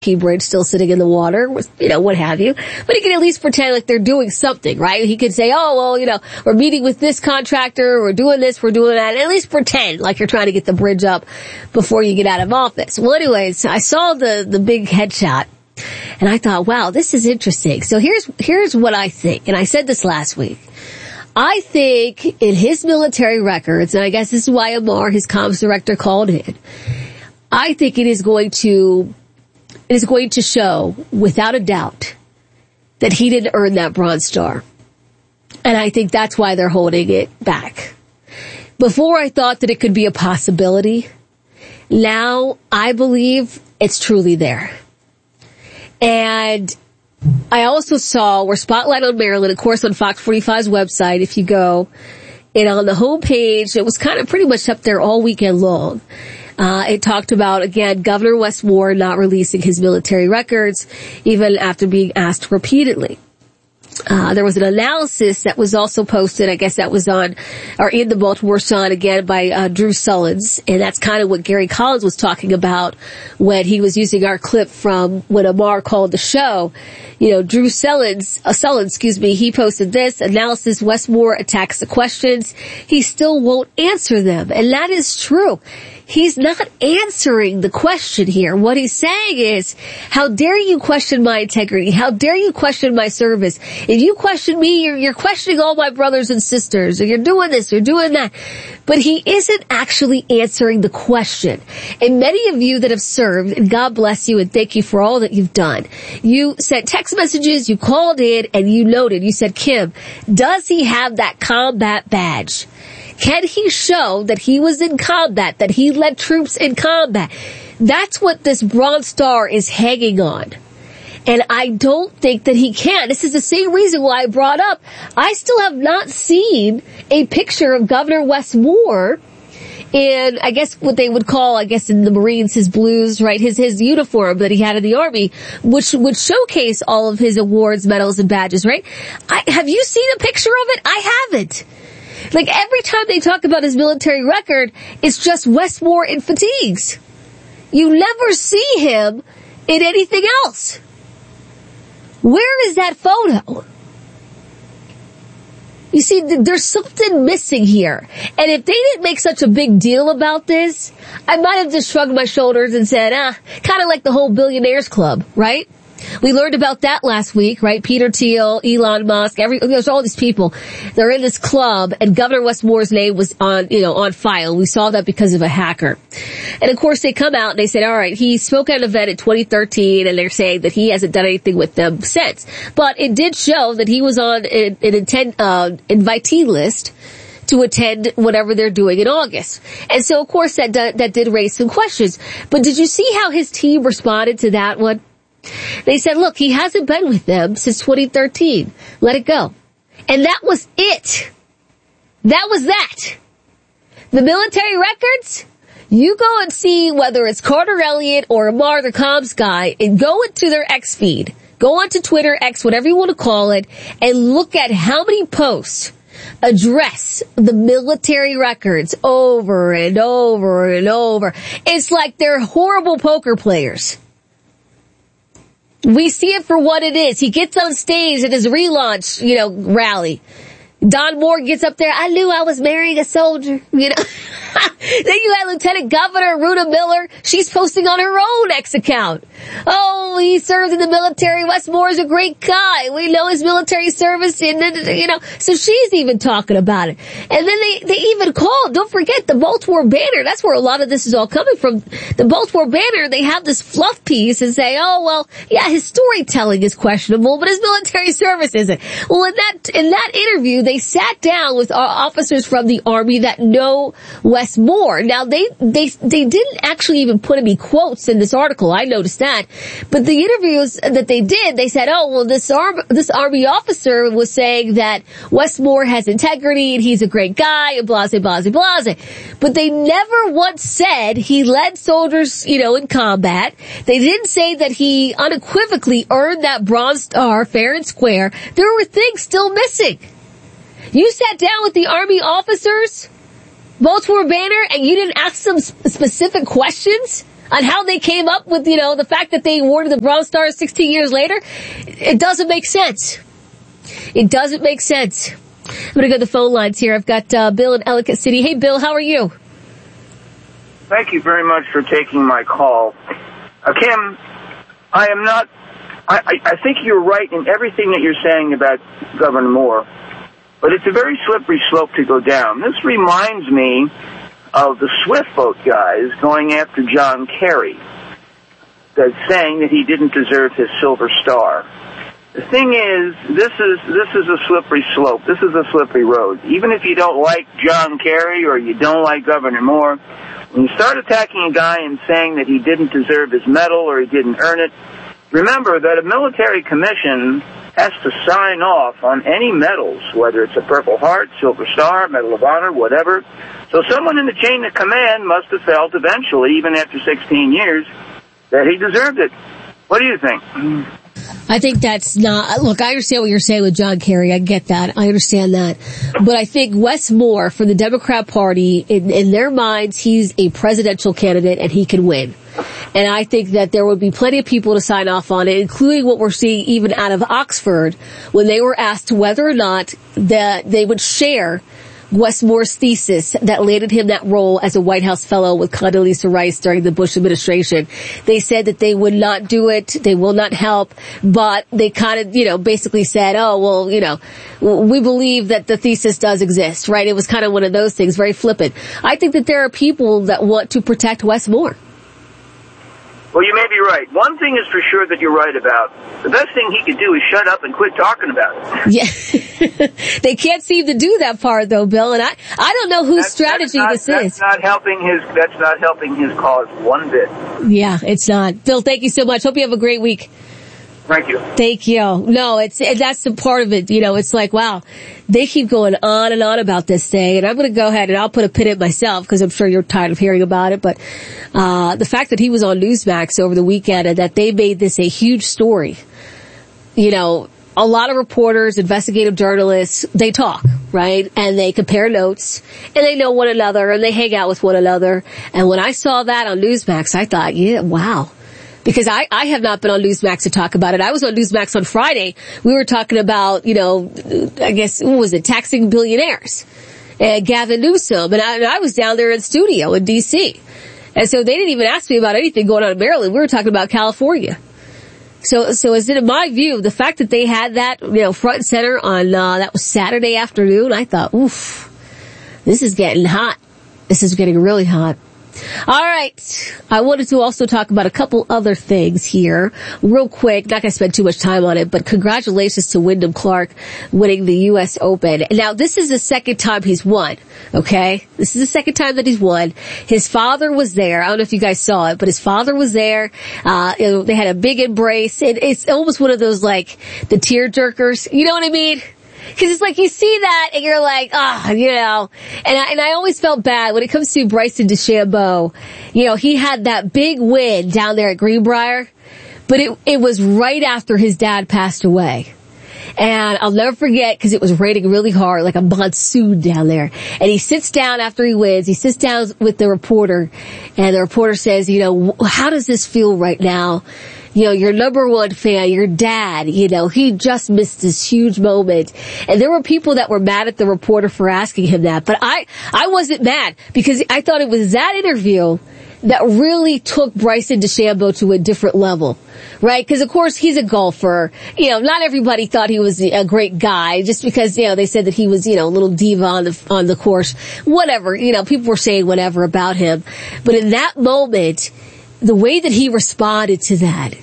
bridge still sitting in the water, what have you. But he can at least pretend like they're doing something, right? He could say, oh, well, we're meeting with this contractor, we're doing this, we're doing that, and at least pretend like you're trying to get the bridge up before you get out of office. Well, anyways, I saw the big headshot, and I thought, wow, this is interesting. So here's what I think, and I said this last week. I think in his military records, and I guess this is why Amar, his comms director, called in, I think it is going to show, without a doubt, that he didn't earn that Bronze Star. And I think that's why they're holding it back. Before I thought that it could be a possibility. Now I believe it's truly there. And I also saw where Spotlight on Maryland, of course, on Fox 45's website, if you go, and on the homepage, it was kind of pretty much up there all weekend long. It talked about, again, Governor Wes Moore not releasing his military records, even after being asked repeatedly. There was an analysis that was also posted, I guess that was in the Baltimore Sun, again, by Drew Sullins. And that's kind of what Gary Collins was talking about when he was using our clip from when Amar called the show. Drew Sullins, he posted this analysis. Wes Moore attacks the questions. He still won't answer them. And that is true. He's not answering the question here. What he's saying is, how dare you question my integrity? How dare you question my service? If you question me, you're questioning all my brothers and sisters. You're doing this, you're doing that. But he isn't actually answering the question. And many of you that have served, and God bless you and thank you for all that you've done. You sent text messages, you called in, and you noted, you said, Kim, does he have that combat badge? Can he show that he was in combat, that he led troops in combat? That's what this Bronze Star is hanging on. And I don't think that he can. This is the same reason why I brought up, I still have not seen a picture of Governor Wes Moore in, I guess what they would call, in the Marines, his blues, right, his uniform that he had in the Army, which would showcase all of his awards, medals, and badges, right? Have you seen a picture of it? I haven't. Like, every time they talk about his military record, it's just Wes Moore in fatigues. You never see him in anything else. Where is that photo? You see, there's something missing here. And if they didn't make such a big deal about this, I might have just shrugged my shoulders and said, kind of like the whole Billionaires Club, right? We learned about that last week, right? Peter Thiel, Elon Musk, there's all these people. They're in this club, and Governor Wes Moore's name was on file. We saw that because of a hacker. And of course they come out and they said, all right, he spoke at an event in 2013, and they're saying that he hasn't done anything with them since. But it did show that he was on an invitee list to attend whatever they're doing in August. And so of course that did raise some questions. But did you see how his team responded to that one? They said, look, he hasn't been with them since 2013. Let it go. And that was it. That was that. The military records, you go and see whether it's Carter Elliott or Amar, the comms guy, and go into their X feed. Go onto Twitter, X, whatever you want to call it, and look at how many posts address the military records over and over and over. It's like they're horrible poker players. We see it for what it is. He gets on stage at his relaunch, rally. Don Moore gets up there, I knew I was marrying a soldier, Then you had Lieutenant Governor Ruta Miller. She's posting on her own X account. Oh, he served in the military. Wes Moore is a great guy. We know his military service, and so she's even talking about it. And then they even called, don't forget, the Baltimore Banner. That's where a lot of this is all coming from. The Baltimore Banner, they have this fluff piece and say, oh, well, yeah, his storytelling is questionable, but his military service isn't. Well, in that interview, they sat down with officers from the Army that know Wes Moore. Now, they didn't actually even put any quotes in this article. I noticed that. But the interviews that they did, they said, oh, well, this Army officer was saying that Wes Moore has integrity and he's a great guy and blase, blase, blase. But they never once said he led soldiers, in combat. They didn't say that he unequivocally earned that Bronze Star fair and square. There were things still missing. You sat down with the Army officers, Baltimore Banner, and you didn't ask them specific questions on how they came up with, the fact that they awarded the Bronze Stars 16 years later, it doesn't make sense. It doesn't make sense. I'm going to go to the phone lines here. I've got Bill in Ellicott City. Hey, Bill, how are you? Thank you very much for taking my call. Kim, I think you're right in everything that you're saying about Governor Moore, but it's a very slippery slope to go down. This reminds me of the Swift boat guys going after John Kerry, that's saying that he didn't deserve his Silver Star. The thing is, this is a slippery slope. This is a slippery road. Even if you don't like John Kerry or you don't like Governor Moore, when you start attacking a guy and saying that he didn't deserve his medal or he didn't earn it, remember that a military commission has to sign off on any medals, whether it's a Purple Heart, Silver Star, Medal of Honor, whatever. So someone in the chain of command must have felt eventually, even after 16 years, that he deserved it. What do you think? I think that's not, look, I understand what you're saying with John Kerry. I get that. I understand that. But I think Wes Moore, for the Democrat Party, in their minds, he's a presidential candidate and he can win. And I think that there would be plenty of people to sign off on it, including what we're seeing even out of Oxford, when they were asked whether or not that they would share Wes Moore's thesis that landed him that role as a White House fellow with Condoleezza Rice during the Bush administration. They said that they would not do it, they will not help, but they kind of, basically said, oh, well, we believe that the thesis does exist, right? It was kind of one of those things, very flippant. I think that there are people that want to protect Wes Moore. Well, you may be right. One thing is for sure that you're right about. The best thing he could do is shut up and quit talking about it. Yeah. They can't seem to do that part, though, Bill, and I don't know whose strategy this is. That's not helping his cause one bit. Yeah, it's not. Bill, thank you so much. Hope you have a great week. Thank you. Thank you. No, that's the part of it. It's like, wow, they keep going on and on about this thing, and I'm going to go ahead and I'll put a pin in it myself because I'm sure you're tired of hearing about it. But the fact that he was on Newsmax over the weekend and that they made this a huge story, a lot of reporters, investigative journalists, they talk, right? And they compare notes, and they know one another, and they hang out with one another. And when I saw that on Newsmax, I thought, yeah, wow. Because I have not been on Newsmax to talk about it. I was on Newsmax on Friday. We were talking about, I guess, what was it, taxing billionaires. Gavin Newsom. And I was down there in the studio in D.C. And so they didn't even ask me about anything going on in Maryland. We were talking about California. So is it in my view, the fact that they had that, front and center on, that was Saturday afternoon, I thought, oof, this is getting hot. This is getting really hot. All right. I wanted to also talk about a couple other things here real quick. Not going to spend too much time on it, but congratulations to Wyndham Clark winning the U.S. Open. Now, this is the second time he's won, okay? This is the second time that he's won. His father was there. I don't know if you guys saw it, but his father was there. They had a big embrace. It's almost one of those, like, the tear jerkers. You know what I mean? Because it's like you see that and you're like, and I always felt bad when it comes to Bryson DeChambeau. He had that big win down there at Greenbrier, but it was right after his dad passed away. And I'll never forget because it was raining really hard, like a monsoon down there. And he sits down after he wins. He sits down with the reporter, and the reporter says, how does this feel right now? Your number one fan, your dad, he just missed this huge moment. And there were people that were mad at the reporter for asking him that. But I wasn't mad because I thought it was that interview that really took Bryson DeChambeau to a different level. Right? Because of course he's a golfer. Not everybody thought he was a great guy just because, they said that he was, a little diva on the course. Whatever. People were saying whatever about him. But in that moment, the way that he responded to that,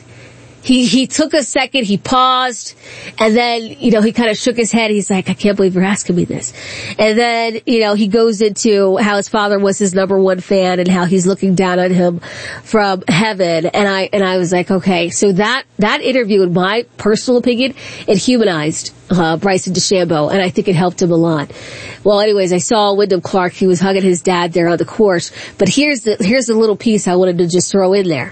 he took a second, he paused, and then, he kind of shook his head. He's like, I can't believe you're asking me this. And then, he goes into how his father was his number one fan and how he's looking down on him from heaven. And I was like, okay, so that interview, in my personal opinion, it humanized Bryson DeChambeau, and I think it helped him a lot. Well, anyways, I saw Wyndham Clark. He was hugging his dad there on the course. But here's the little piece I wanted to just throw in there.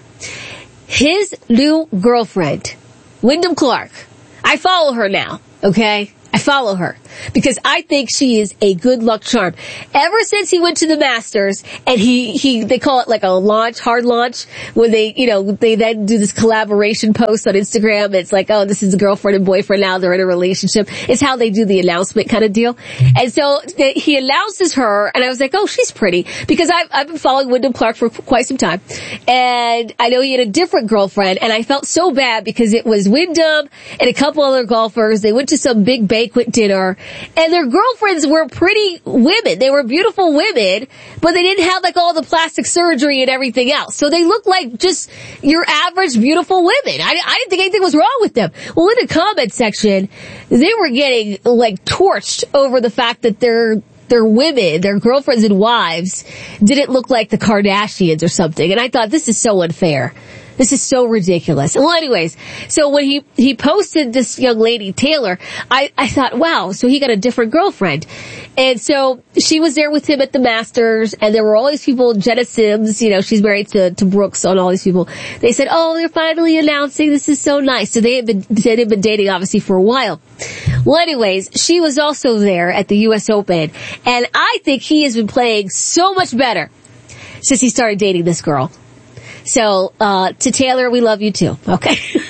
His new girlfriend, Wyndham Clark, I follow her now, okay? I follow her because I think she is a good luck charm. Ever since he went to the Masters and they call it like a launch, hard launch, when they then do this collaboration post on Instagram. It's like, oh, this is a girlfriend and boyfriend now. They're in a relationship. It's how they do the announcement kind of deal. And so he announces her and I was like, oh, she's pretty because I've been following Wyndham Clark for quite some time. And I know he had a different girlfriend and I felt so bad because it was Wyndham and a couple other golfers. They went to some big banquet dinner and their girlfriends were pretty women. They were beautiful women, but they didn't have like all the plastic surgery and everything else. So they looked like just your average beautiful women. I didn't think anything was wrong with them. Well, in the comment section, they were getting like torched over the fact that their women, their girlfriends and wives didn't look like the Kardashians or something. And I thought, this is so unfair. This is so ridiculous. Well, anyways, so when he posted this young lady, Taylor, I thought, wow, so he got a different girlfriend. And so she was there with him at the Masters, and there were all these people, Jenna Sims, she's married to Brooks, and all these people. They said, oh, they're finally announcing, this is so nice. So they've been dating obviously for a while. Well, anyways, she was also there at the U.S. Open, and I think he has been playing so much better since he started dating this girl. So, to Taylor, we love you too, okay?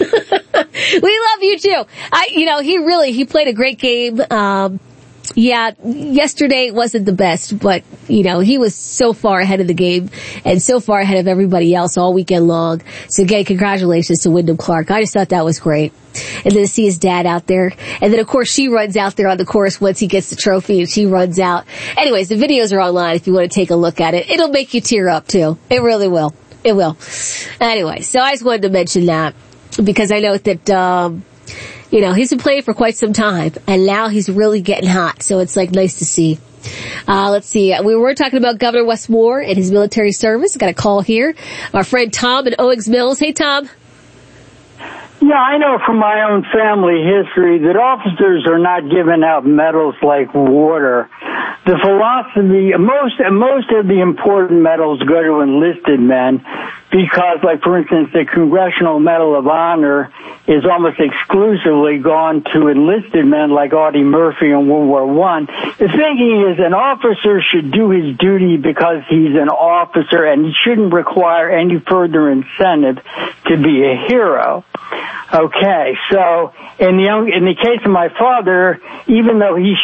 We love you too. He played a great game. Yeah, yesterday wasn't the best, but, he was so far ahead of the game and so far ahead of everybody else all weekend long. So again, congratulations to Wyndham Clark. I just thought that was great. And then to see his dad out there. And then of course she runs out there on the course once he gets the trophy and she runs out. Anyways, the videos are online if you want to take a look at it. It'll make you tear up too. It really will. It will. Anyway, so I just wanted to mention that because I know that, he's been playing for quite some time and now he's really getting hot. So it's like nice to see. Let's see. We were talking about Governor Wes Moore and his military service. Got a call here. Our friend Tom in Owings Mills. Hey, Tom. Yeah, I know from my own family history that officers are not giving out medals like water. The philosophy, most of the important medals go to enlisted men because, like, for instance, the Congressional Medal of Honor is almost exclusively gone to enlisted men like Audie Murphy in World War I. The thinking is an officer should do his duty because he's an officer and he shouldn't require any further incentive to be a hero. Okay, so in the case of my father, even though his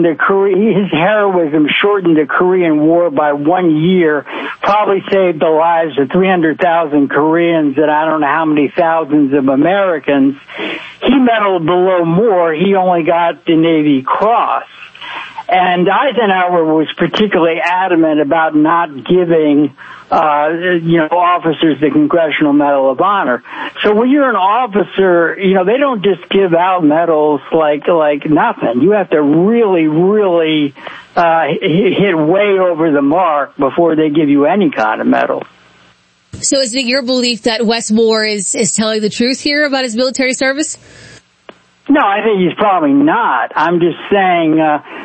heroism shortened the Korean War by 1 year, probably saved the lives of 300,000 Koreans and I don't know how many thousands of Americans, he medaled below Moore. He only got the Navy Cross. And Eisenhower was particularly adamant about not giving, officers the Congressional Medal of Honor. So when you're an officer, they don't just give out medals like nothing. You have to really, really, hit way over the mark before they give you any kind of medal. So is it your belief that Wes Moore is telling the truth here about his military service? No, I think he's probably not. I'm just saying,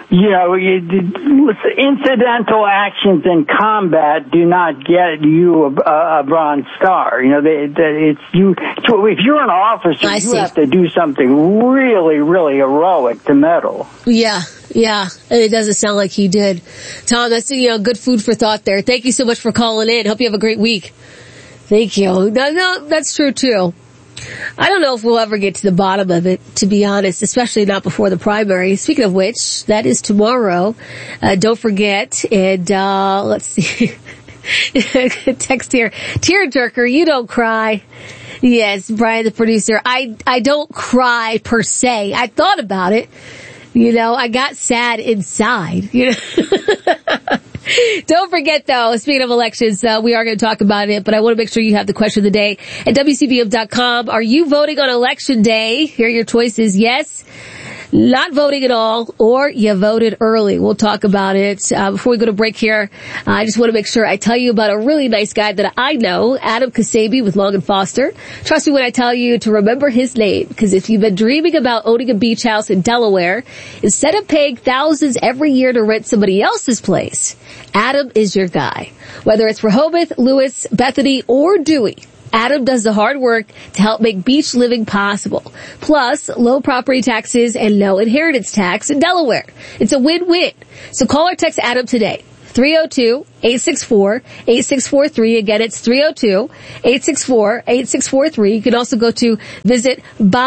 incidental actions in combat do not get you a Bronze Star. If you're an officer, you have to do something really, really heroic to medal. Yeah. And it doesn't sound like he did. Tom, that's, good food for thought there. Thank you so much for calling in. Hope you have a great week. Thank you. No, that's true too. I don't know if we'll ever get to the bottom of it, to be honest, especially not before the primary. Speaking of which, that is tomorrow. Don't forget. And, let's see. Text here. Tearjerker, you don't cry. Yes, Brian, the producer. I don't cry per se. I thought about it. I got sad inside. Don't forget, though, speaking of elections, we are going to talk about it, but I want to make sure you have the question of the day at WCBM.com. Are you voting on Election Day? Here are your choices. Yes, not voting at all, or you voted early. We'll talk about it. Before we go to break here, I just want to make sure I tell you about a really nice guy that I know, Adam Kasabi with Long & Foster. Trust me when I tell you to remember his name, because if you've been dreaming about owning a beach house in Delaware, instead of paying thousands every year to rent somebody else's place, Adam is your guy. Whether it's Rehoboth, Lewis, Bethany, or Dewey, Adam does the hard work to help make beach living possible. Plus, low property taxes and no inheritance tax in Delaware. It's a win-win. So call or text Adam today. 302-864-8643. Again, it's 302-864-8643. You can also go to visit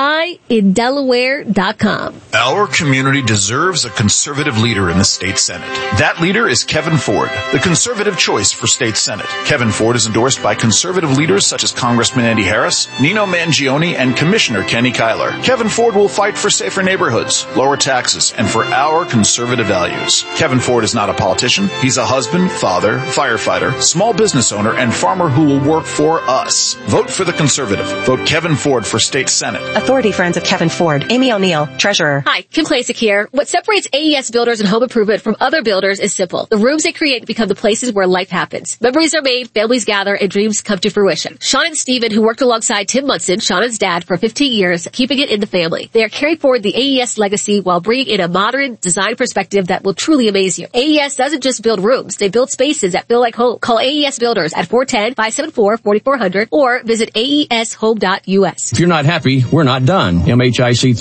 buyindelaware.com. Our community deserves a conservative leader in the state Senate. That leader is Kevin Ford, the conservative choice for state Senate. Kevin Ford is endorsed by conservative leaders such as Congressman Andy Harris, Nino Mangione, and Commissioner Kenny Kyler. Kevin Ford will fight for safer neighborhoods, lower taxes, and for our conservative values. Kevin Ford is not a politician. He's a husband, father, firefighter, small business owner, and farmer who will work for us. Vote for the conservative. Vote Kevin Ford for state Senate. Authority Friends of Kevin Ford. Amy O'Neill, Treasurer. Hi, Kim Klasick here. What separates AES Builders and Home Improvement from other builders is simple. The rooms they create become the places where life happens. Memories are made, families gather, and dreams come to fruition. Sean and Steven, who worked alongside Tim Munson, Shannon's dad, for 15 years, keeping it in the family. They are carrying forward the AES legacy while bringing in a modern design perspective that will truly amaze you. AES doesn't just build rooms. They build spaces that feel like home. Call AES Builders at 410-574-4400 or visit aeshome.us. If you're not happy, we're not done. MHIC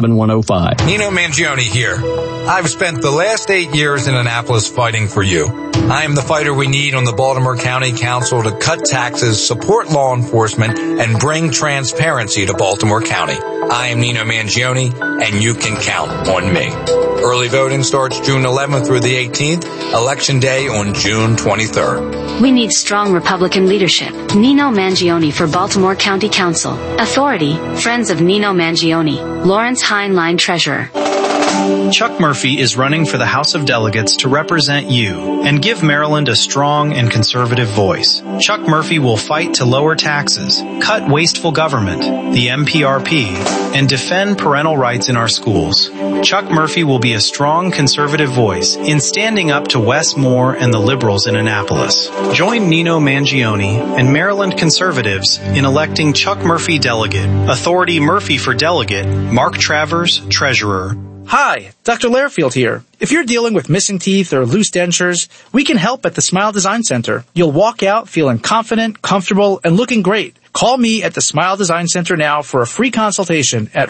37105. Nino Mangione here. I've spent the last 8 years in Annapolis fighting for you. I am the fighter we need on the Baltimore County Council to cut taxes, support law enforcement, and bring transparency to Baltimore County. I am Nino Mangione, and you can count on me. Early voting starts June 11th through the 18th. Election day on June 23rd. We need strong Republican leadership. Nino Mangione for Baltimore County Council. Authority, Friends of Nino Mangione. Lawrence Heinlein, Treasurer. Chuck Murphy is running for the House of Delegates to represent you and give Maryland a strong and conservative voice. Chuck Murphy will fight to lower taxes, cut wasteful government, the MPRP, and defend parental rights in our schools. Chuck Murphy will be a strong conservative voice in standing up to Wes Moore and the liberals in Annapolis. Join Nino Mangione and Maryland conservatives in electing Chuck Murphy delegate. Authority Murphy for delegate, Mark Travers, Treasurer. Hi, Dr. Lairfield here. If you're dealing with missing teeth or loose dentures, we can help at the Smile Design Center. You'll walk out feeling confident, comfortable, and looking great. Call me at the Smile Design Center now for a free consultation at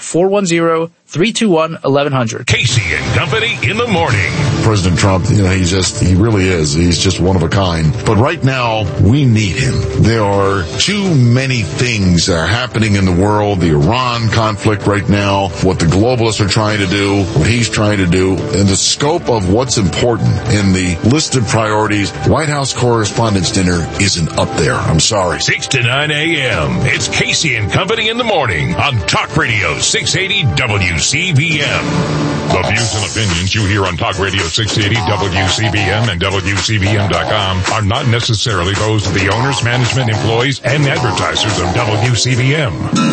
410-321-1100. Casey and Company in the morning. President Trump, he really is. He's just one of a kind. But right now, we need him. There are too many things that are happening in the world. The Iran conflict right now, what the globalists are trying to do, what he's trying to do, and the scope of what's important in the list of priorities. White House Correspondents' Dinner isn't up there. I'm sorry. 6 to 9 a.m. It's Casey and Company in the morning on Talk Radio 680 WCBM. The views and opinions you hear on Talk Radio 680 WCBM and WCBM.com are not necessarily those of the owners, management, employees, and advertisers of WCBM.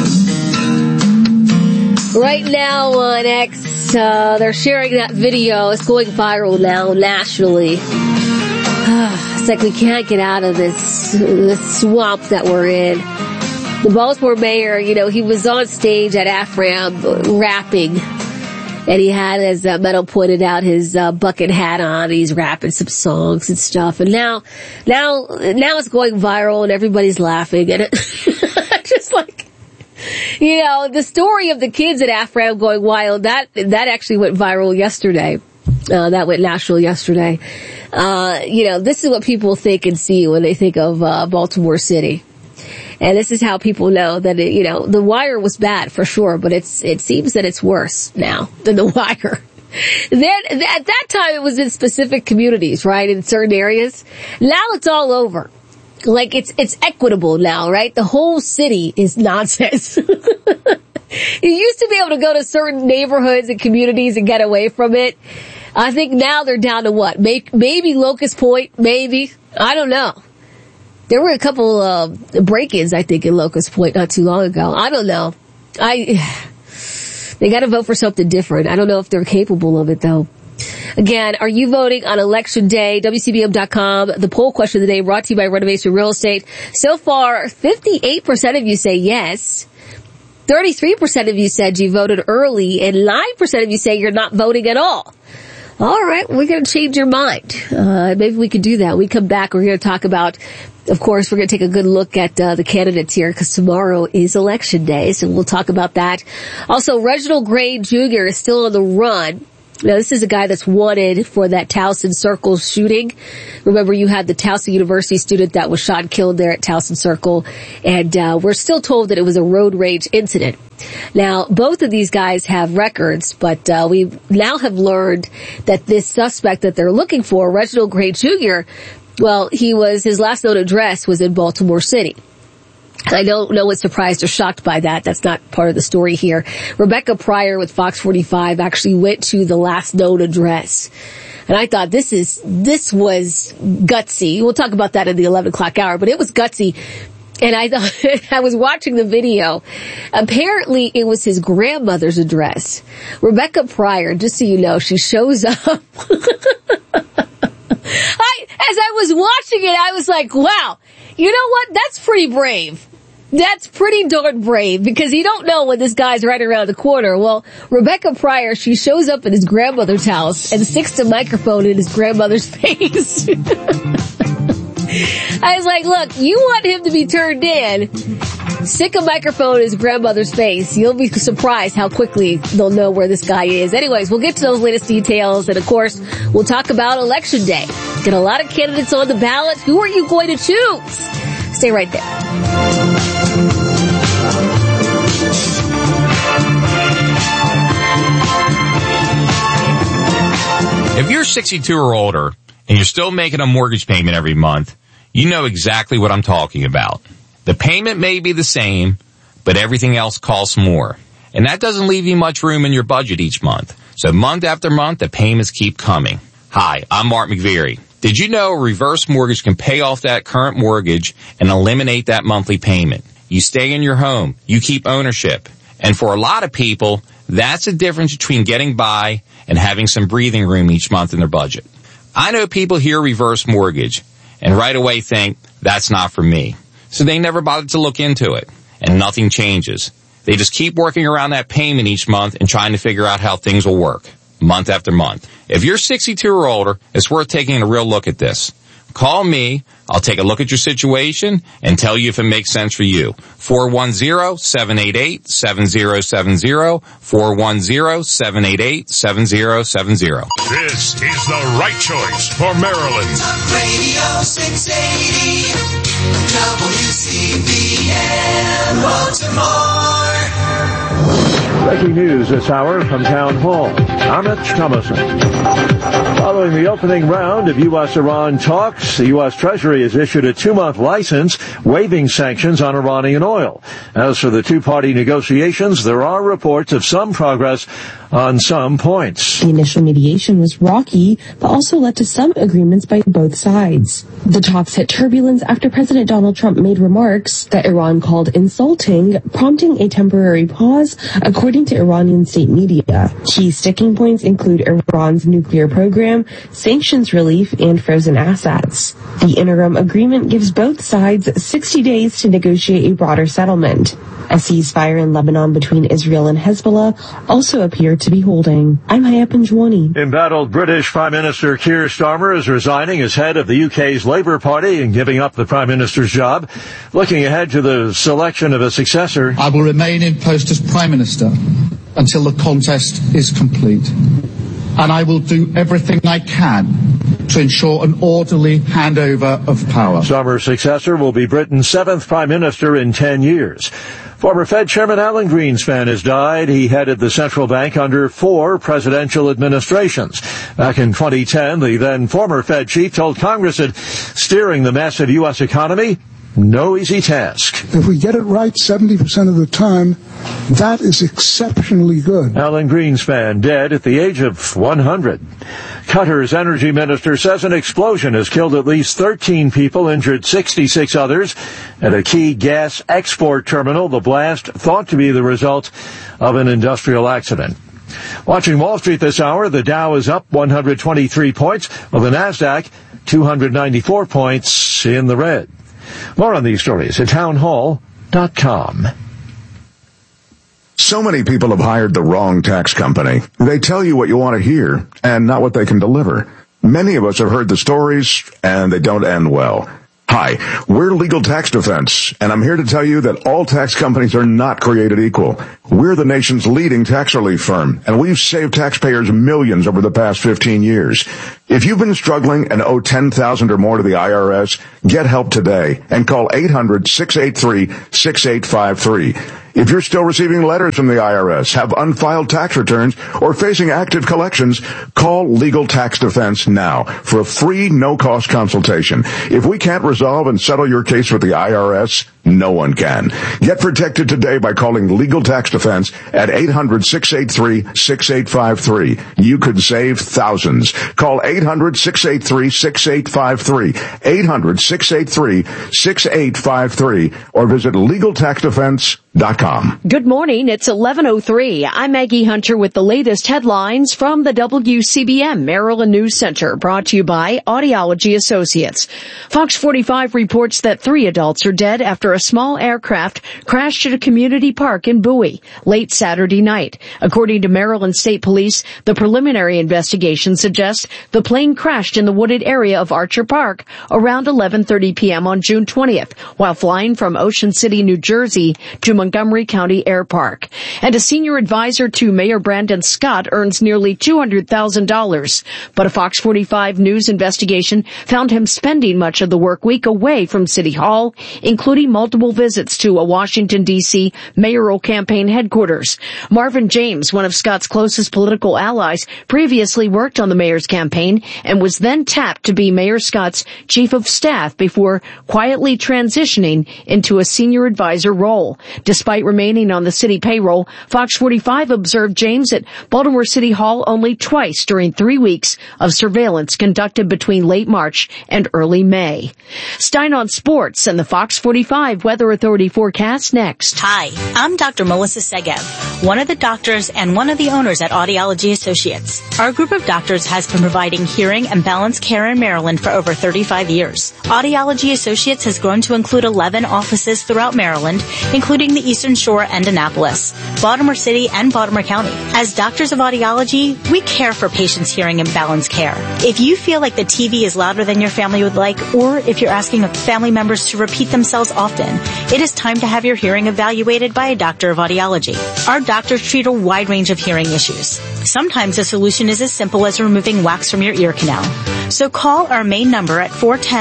Right now on X, they're sharing that video. It's going viral now nationally. It's like we can't get out of this swamp that we're in. The Baltimore mayor, he was on stage at AFRAM rapping, and he had, as Meadow pointed out, his bucket hat on. He's rapping some songs and stuff, and now it's going viral, and everybody's laughing, and just like, the story of the kids at AFRAM going wild, that actually went viral yesterday. That went national yesterday. This is what people think and see when they think of Baltimore City. And this is how people know that, The Wire was bad for sure, but it seems that it's worse now than The Wire. Then, at that time, it was in specific communities, right? In certain areas. Now it's all over. Like, it's equitable now, right? The whole city is nonsense. You used to be able to go to certain neighborhoods and communities and get away from it. I think now they're down to what? Maybe Locust Point, maybe. I don't know. There were a couple break-ins, I think, in Locust Point not too long ago. I don't know. They gotta vote for something different. I don't know if they're capable of it, though. Again, are you voting on Election Day? WCBM.com. The poll question of the day brought to you by Renovation Real Estate. So far, 58% of you say yes. 33% of you said you voted early, and 9% of you say you're not voting at all. All right, we're going to change your mind. Maybe we could do that. When we come back, we're going to talk about Of course, we're going to take a good look at the candidates here because tomorrow is Election Day, so we'll talk about that. Also, Reginald Gray Jr. is still on the run. Now, this is a guy that's wanted for that Towson Circle shooting. Remember, you had the Towson University student that was shot and killed there at Towson Circle, and we're still told that it was a road rage incident. Now, both of these guys have records, but we now have learned that this suspect that they're looking for, Reginald Gray Jr., well, his last known address was in Baltimore City. I don't know what's surprised or shocked by that. That's not part of the story here. Rebecca Pryor with Fox 45 actually went to the last known address. And I thought this was gutsy. We'll talk about that in the 11 o'clock hour, but it was gutsy. And I thought, I was watching the video. Apparently it was his grandmother's address. Rebecca Pryor, just so you know, she shows up. As I was watching it, I was like, wow, you know what? That's pretty brave. That's pretty darn brave because you don't know when this guy's right around the corner. Well, Rebecca Pryor, she shows up at his grandmother's house and sticks the microphone in his grandmother's face. I was like, look, you want him to be turned in, stick a microphone in his grandmother's face. You'll be surprised how quickly they'll know where this guy is. Anyways, we'll get to those latest details, and of course, we'll talk about Election Day. Got a lot of candidates on the ballot. Who are you going to choose? Stay right there. If you're 62 or older and you're still making a mortgage payment every month, you know exactly what I'm talking about. The payment may be the same, but everything else costs more. And that doesn't leave you much room in your budget each month. So month after month, the payments keep coming. Hi, I'm Mark McVeary. Did you know a reverse mortgage can pay off that current mortgage and eliminate that monthly payment? You stay in your home. You keep ownership. And for a lot of people, that's the difference between getting by and having some breathing room each month in their budget. I know people hear reverse mortgage and right away think, that's not for me. So they never bothered to look into it, and nothing changes. They just keep working around that payment each month and trying to figure out how things will work, month after month. If you're 62 or older, it's worth taking a real look at this. Call me. I'll take a look at your situation and tell you if it makes sense for you. 410-788-7070. 410-788-7070. This is the right choice for Maryland. Talk Radio 680 WCBM Baltimore. Breaking news this hour from Town Hall. Amit Thomason. Following the opening round of U.S.-Iran talks, the U.S. Treasury has issued a 2-month license waiving sanctions on Iranian oil. As for the two-party negotiations, there are reports of some progress on some points. The initial mediation was rocky, but also led to some agreements by both sides. The talks hit turbulence after President Donald Trump made remarks that Iran called insulting, prompting a temporary pause, according to Iranian state media. Key sticking points include Iran's nuclear program, sanctions relief, and frozen assets. The interim agreement gives both sides 60 days to negotiate a broader settlement. A ceasefire in Lebanon between Israel and Hezbollah also appear to be holding. I'm Hayat Panjwani. Embattled British Prime Minister Keir Starmer is resigning as head of the UK's Labour Party and giving up the Prime Minister's job. Looking ahead to the selection of a successor. I will remain in post as Prime Minister until the contest is complete. And I will do everything I can to ensure an orderly handover of power. Starmer's successor will be Britain's 7th Prime Minister in 10 years. Former Fed Chairman Alan Greenspan has died. He headed the central bank under 4 presidential administrations. Back in 2010, the then former Fed chief told Congress that steering the massive U.S. economy, no easy task. If we get it right 70% of the time, that is exceptionally good. Alan Greenspan dead at the age of 100. Qatar's energy minister says an explosion has killed at least 13 people, injured 66 others at a key gas export terminal. The blast thought to be the result of an industrial accident. Watching Wall Street this hour, the Dow is up 123 points, while the Nasdaq 294 points in the red. More on these stories at townhall.com. So many people have hired the wrong tax company. They tell you what you want to hear and not what they can deliver. Many of us have heard the stories, and they don't end well. Hi, we're Legal Tax Defense, and I'm here to tell you that all tax companies are not created equal. We're the nation's leading tax relief firm, and we've saved taxpayers millions over the past 15 years. If you've been struggling and owe $10,000 or more to the IRS, get help today and call 800-683-6853. If you're still receiving letters from the IRS, have unfiled tax returns, or facing active collections, call Legal Tax Defense now for a free, no-cost consultation. If we can't resolve and settle your case with the IRS, no one can. Get protected today by calling Legal Tax Defense at 800-683-6853. You could save thousands. Call 800-683-6853, 800-683-6853, or visit LegalTaxDefense.com. Good morning. It's 11:03. I'm Maggie Hunter with the latest headlines from the WCBM Maryland News Center, brought to you by Audiology Associates. Fox 45 reports that 3 adults are dead after a small aircraft crashed at a community park in Bowie late Saturday night. According to Maryland State Police, the preliminary investigation suggests the plane crashed in the wooded area of Archer Park around 11:30 p.m. on June 20th while flying from Ocean City, New Jersey to Montgomery County Air Park. And a senior advisor to Mayor Brandon Scott earns nearly $200,000. But a Fox 45 News investigation found him spending much of the work week away from City Hall, including multiple visits to a Washington, D.C. mayoral campaign headquarters. Marvin James, one of Scott's closest political allies, previously worked on the mayor's campaign and was then tapped to be Mayor Scott's chief of staff before quietly transitioning into a senior advisor role. Despite remaining on the city payroll, Fox 45 observed James at Baltimore City Hall only twice during 3 weeks of surveillance conducted between late March and early May. Stein on sports and the Fox 45 Weather Authority forecast next. Hi, I'm Dr. Melissa Segev, one of the doctors and one of the owners at Audiology Associates. Our group of doctors has been providing hearing and balance care in Maryland for over 35 years. Audiology Associates has grown to include 11 offices throughout Maryland, including the Eastern Shore and Annapolis, Baltimore City, and Baltimore County. As doctors of audiology, we care for patients' hearing and balance care. If you feel like the TV is louder than your family would like, or if you're asking family members to repeat themselves often, it is time to have your hearing evaluated by a doctor of audiology. Our doctors treat a wide range of hearing issues. Sometimes the solution is as simple as removing wax from your ear canal. So call our main number at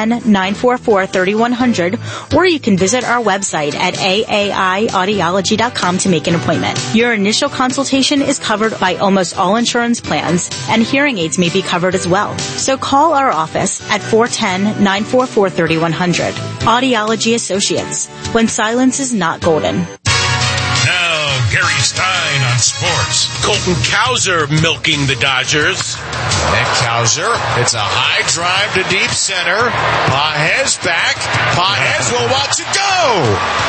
410-944-3100, or you can visit our website at aaiaudiology.com to make an appointment. Your initial consultation is covered by almost all insurance plans, and hearing aids may be covered as well. So call our office at 410-944-3100. Audiology Associates, when silence is not golden. Now, Gary Stein on sports. Colton Cowser milking the Dodgers. Nick Cowser, it's a high drive to deep center. Pages back. Pages will watch it go.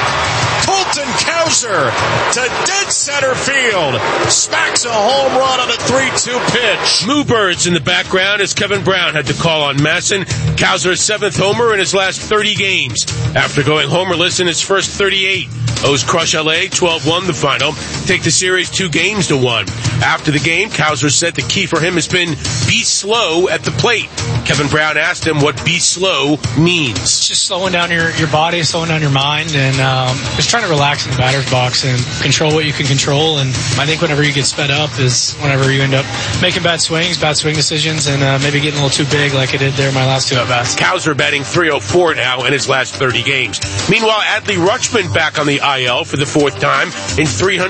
Colton Cowser to dead center field. Smacks a home run on a 3-2 pitch. Moo birds in the background as Kevin Brown had to call on Masson. Cowser's 7th homer in his last 30 games. After going homerless in his first 38. O's crush LA 12-1 the final. Take the series 2-1. After the game, Cowser said the key for him has been be slow at the plate. Kevin Brown asked him what be slow means. It's just slowing down your body, slowing down your mind, and just trying to relax in the batter's box and control what you can control. And I think whenever you get sped up is whenever you end up making bad swing decisions, and maybe getting a little too big like I did there in my last 2 at-bats. Cowser batting .304 now in his last 30 games. Meanwhile, Adley Rutschman back on the IL for the 4th time in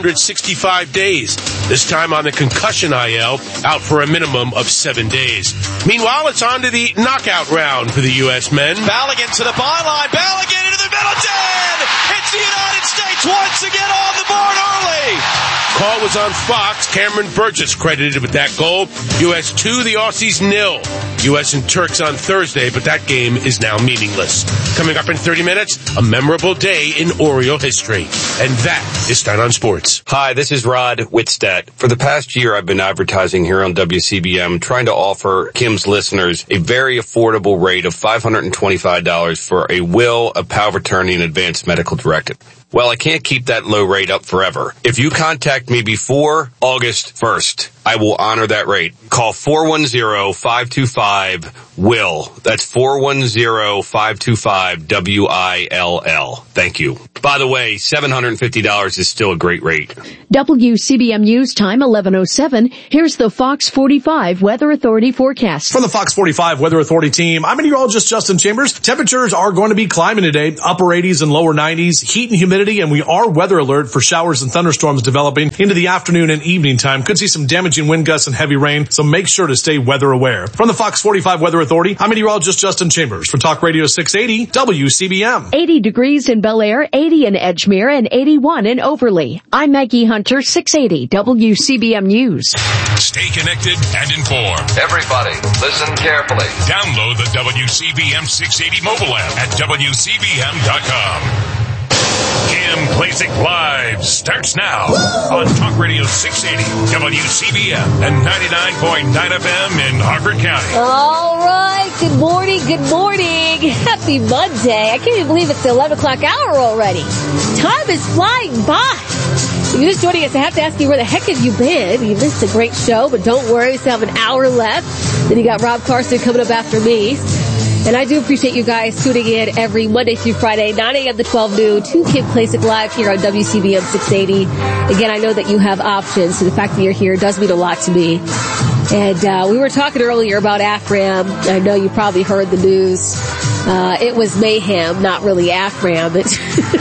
365 days. This time on the concussion IL, out for a minimum of 7 days. Meanwhile, it's on to the knockout round for the U.S. men. Balligan to the byline. Balligan into the Middleton. It's the United States once again on the board early. Call was on Fox. Cameron Burgess credited with that goal. U.S. 2, the Aussies 0. U.S. and Turks on Thursday, but that game is now meaningless. Coming up in 30 minutes, a memorable day in Oriole history. And that is Stein on Sports. Hi, this is Rod Whitstead. For the past year, I've been advertising here on WCBM, trying to offer Kim's listeners a very affordable rate of $525 for a will, a power of attorney, and advanced medical directive. Well, I can't keep that low rate up forever. If you contact me before August 1st, I will honor that rate. Call 410-525-WILL. That's 410-525-WILL. Thank you. By the way, $750 is still a great rate. WCBM News Time, 11:07. Here's the Fox 45 Weather Authority forecast. From the Fox 45 Weather Authority team, I'm meteorologist Justin Chambers. Temperatures are going to be climbing today, upper 80s and lower 90s, heat and humidity, and we are weather alert for showers and thunderstorms developing into the afternoon and evening time. Could see some damaging wind gusts and heavy rain, so make sure to stay weather aware. From the Fox 45 Weather Authority, I'm meteorologist Justin Chambers for Talk Radio 680 WCBM. 80 degrees in Bel Air, 80 in Edgemere, and 81 in Overley. I'm Maggie Hunter, 680 WCBM News. Stay connected and informed. Everybody, listen carefully. Download the WCBM 680 mobile app at WCBM.com. Kim Klacik Live starts now on Talk Radio 680 WCBM and 99.9 FM in Harford County. All right. Good morning. Good morning. Happy Monday. I can't even believe it's the 11 o'clock hour already. Time is flying by. If you're just joining us, I have to ask you, where the heck have you been? You missed a great show, but don't worry. We still have an hour left. Then you got Rob Carson coming up after me. And I do appreciate you guys tuning in every Monday through Friday, 9 a.m. to 12 noon, to Kim Klacik Live here on WCBM 680. Again, I know that you have options, so the fact that you're here does mean a lot to me. And we were talking earlier about Afram. I know you probably heard the news. It was mayhem, not really Afram. But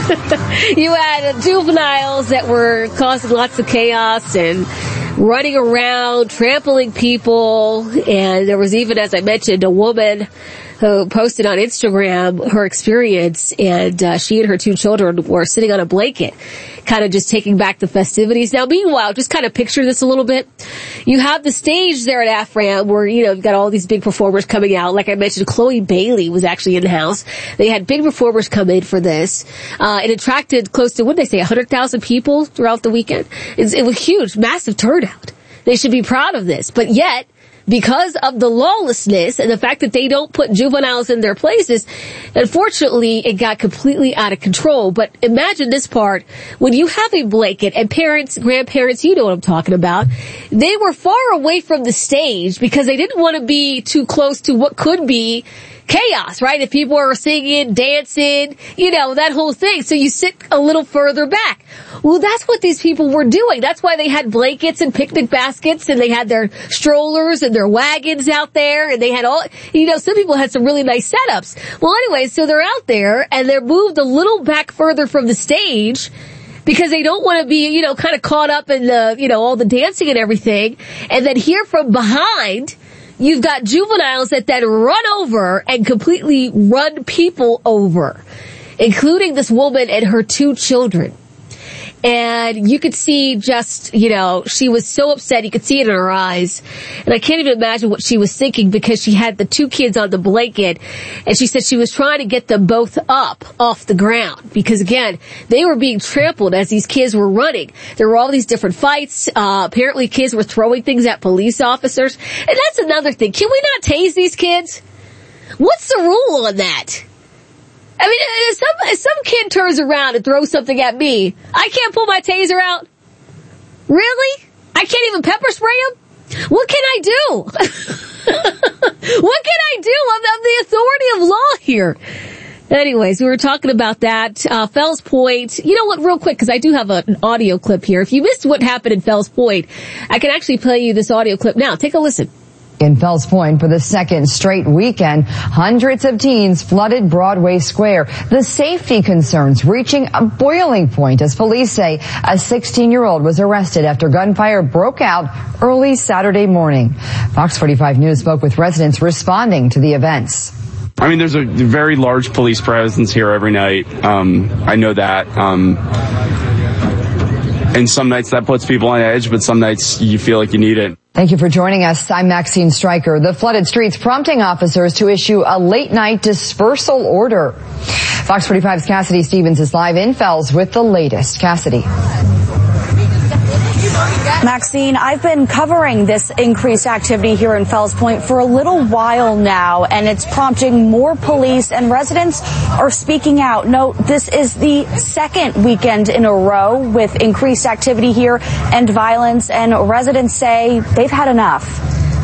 you had juveniles that were causing lots of chaos and running around, trampling people. And there was even, as I mentioned, a woman who posted on Instagram her experience, and she and her two children were sitting on a blanket, kind of just taking back the festivities. Now, meanwhile, just kind of picture this a little bit. You have the stage there at Afram where, you've got all these big performers coming out. Like I mentioned, Chloe Bailey was actually in the house. They had big performers come in for this. It attracted close to, 100,000 people throughout the weekend. It was huge, massive turnout. They should be proud of this. But yet, because of the lawlessness and the fact that they don't put juveniles in their places, unfortunately, it got completely out of control. But imagine this part. When you have a blanket, and parents, grandparents, you know what I'm talking about, they were far away from the stage because they didn't want to be too close to what could be chaos, right? If people are singing, dancing, that whole thing. So you sit a little further back. Well, that's what these people were doing. That's why they had blankets and picnic baskets, and they had their strollers and their wagons out there, and they had all, some people had some really nice setups. Well, anyway, so they're out there, and they're moved a little back further from the stage because they don't want to be, kind of caught up in the, all the dancing and everything. And then here from behind, you've got juveniles that then run over and completely run people over, including this woman and her two children. And you could see just, she was so upset. You could see it in her eyes. And I can't even imagine what she was thinking because she had the two kids on the blanket. And she said she was trying to get them both up off the ground because, again, they were being trampled as these kids were running. There were all these different fights. Apparently kids were throwing things at police officers. And that's another thing. Can we not tase these kids? What's the rule on that? I mean, if some kid turns around and throws something at me, I can't pull my taser out? Really? I can't even pepper spray him? What can I do? What can I do? I'm the authority of law here. Anyways, we were talking about that. Fells Point. You know what, real quick, because I do have an audio clip here. If you missed what happened in Fells Point, I can actually play you this audio clip now. Take a listen. In Fells Point for the second straight weekend, hundreds of teens flooded Broadway Square. The safety concerns reaching a boiling point as police say a 16-year-old was arrested after gunfire broke out early Saturday morning. Fox 45 News spoke with residents responding to the events. I mean, there's a very large police presence here every night. I know that. And some nights that puts people on edge, but some nights you feel like you need it. Thank you for joining us. I'm Maxine Stryker. The flooded streets prompting officers to issue a late-night dispersal order. Fox 45's Cassidy Stevens is live in Fells with the latest. Cassidy. Maxine, I've been covering this increased activity here in Fells Point for a little while now, and it's prompting more police, and residents are speaking out. Note, this is the second weekend in a row with increased activity here and violence, and residents say they've had enough.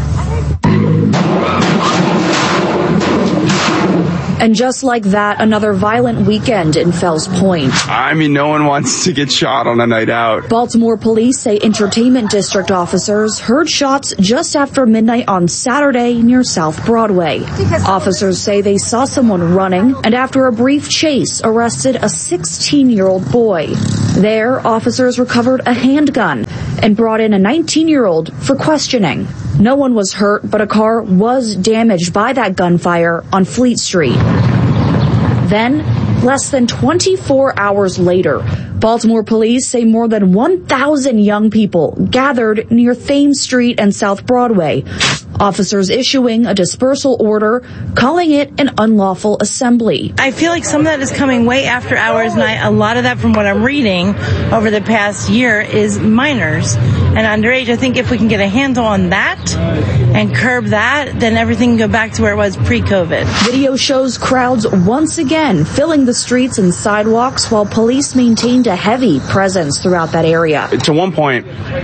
And just like that, another violent weekend in Fells Point. I mean, no one wants to get shot on a night out. Baltimore police say entertainment district officers heard shots just after midnight on Saturday near South Broadway. Officers say they saw someone running and after a brief chase arrested a 16-year-old boy. There, officers recovered a handgun and brought in a 19-year-old for questioning. No one was hurt, but a car was damaged by that gunfire on Fleet Street. Then, less than 24 hours later, Baltimore police say more than 1,000 young people gathered near Thames Street and South Broadway. Officers issuing a dispersal order, calling it an unlawful assembly. I feel like some of that is coming way after hours, and a lot of that, from what I'm reading over the past year, is minors and underage. I think if we can get a handle on that and curb that, then everything can go back to where it was pre-COVID. Video shows crowds once again filling the streets and sidewalks while police maintained a heavy presence throughout that area. To one point,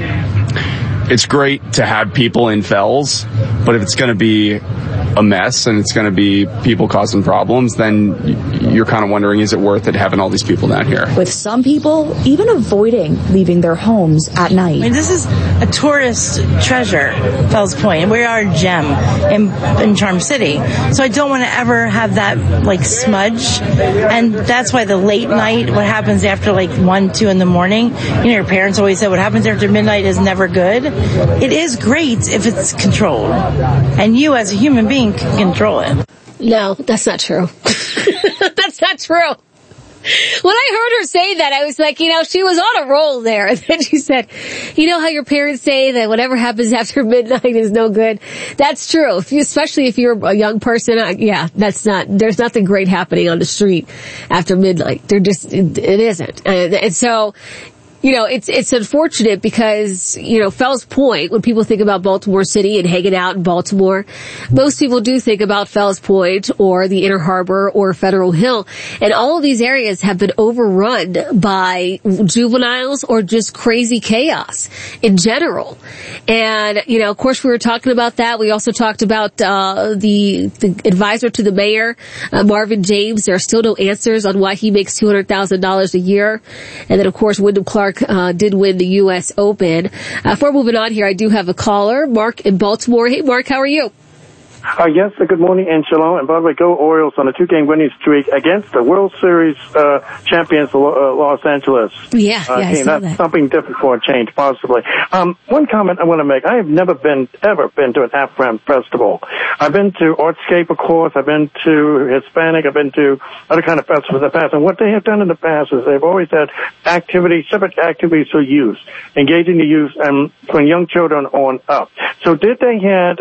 it's great to have people in Fells, but if it's going to be a mess and it's going to be people causing problems, then you're kind of wondering, is it worth it having all these people down here? With some people even avoiding leaving their homes at night. I mean, this is a tourist treasure, Fells Point. We are a gem in Charm City. So I don't want to ever have that, like, smudge. And that's why the late night, what happens after, 1, 2 in the morning, your parents always say what happens after midnight is never good. It is great if it's controlled. And you, as a human being, can control it. No, that's not true. That's not true. When I heard her say that, I was like, she was on a roll there. And then she said, you know how your parents say that whatever happens after midnight is no good? That's true. Especially if you're a young person, there's nothing great happening on the street after midnight. It isn't. And so, it's unfortunate because, Fells Point, when people think about Baltimore City and hanging out in Baltimore, most people do think about Fells Point or the Inner Harbor or Federal Hill. And all of these areas have been overrun by juveniles or just crazy chaos in general. And, of course, we were talking about that. We also talked about, the advisor to the mayor, Marvin James. There are still no answers on why he makes $200,000 a year. And then, of course, Wyndham Clark did win the U.S. Open. Before moving on here, I do have a caller, Mark in Baltimore. Hey, Mark, how are you? Yes, good morning, and shalom. And by the way, go Orioles on a 2-game winning streak against the World Series champions, Los Angeles. Yeah, I saw that's that. Something different for a change, possibly. One comment I want to make. I have never ever been to an AFRAM festival. I've been to Artscape, of course. I've been to Hispanic. I've been to other kind of festivals in the past. And what they have done in the past is they've always had separate activities for youth, engaging the youth and from young children on up. So have they